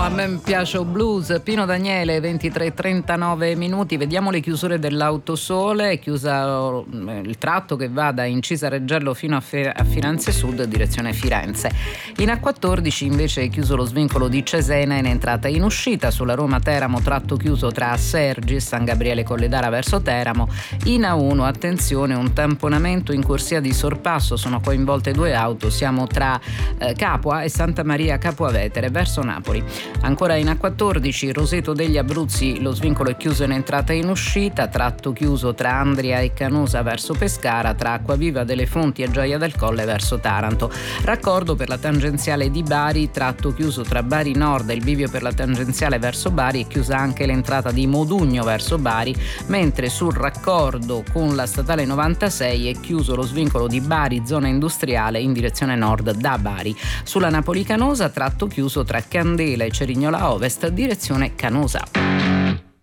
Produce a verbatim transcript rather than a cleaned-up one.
A me piace il blues. Pino Daniele, ventitré e trentanove minuti. Vediamo le chiusure dell'Autosole. È chiusa il tratto che va da Incisa Reggello fino a, Fe- a Firenze Sud, direzione Firenze. In A quattordici invece è chiuso lo svincolo di Cesena in entrata e in uscita. Sulla Roma-Teramo tratto chiuso tra Sergi e San Gabriele Colledara verso Teramo. In A uno attenzione, un tamponamento in corsia di sorpasso, sono coinvolte due auto. Siamo tra eh, Capua e Santa Maria Capua Vetere verso Napoli. Ancora in A quattordici Roseto degli Abruzzi, lo svincolo è chiuso in entrata e in uscita, tratto chiuso tra Andria e Canosa verso Pescara, tra Acquaviva delle Fonti e Gioia del Colle verso Taranto. Raccordo per la tangenziale di Bari, tratto chiuso tra Bari Nord e il bivio per la tangenziale verso Bari, è chiusa anche l'entrata di Modugno verso Bari, mentre sul raccordo con la statale novantasei è chiuso lo svincolo di Bari zona industriale in direzione nord da Bari. Sulla Napoli Canosa tratto chiuso tra Candela e Cerignola Ovest, direzione Canosa.